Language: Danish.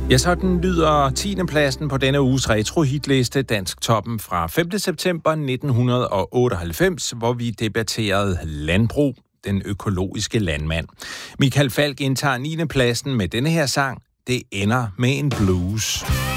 Ja, sådan lyder 10. pladsen på denne uges retro-hitliste Dansk Toppen fra 5. september 1998, hvor vi debatterede landbrug, den økologiske landmand. Michael Falch indtager 9. pladsen med denne her sang, Det ender med en blues.